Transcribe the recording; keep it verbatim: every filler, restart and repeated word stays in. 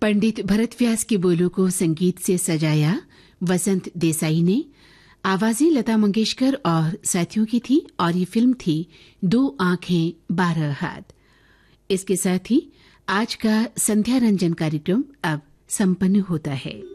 पंडित भरत व्यास के बोलों को संगीत से सजाया वसंत देसाई ने। आवाजें लता मंगेशकर और साथियों की थी और ये फिल्म थी दो आंखें बारह हाथ। इसके साथ ही आज का संध्या रंजन कार्यक्रम अब संपन्न होता है।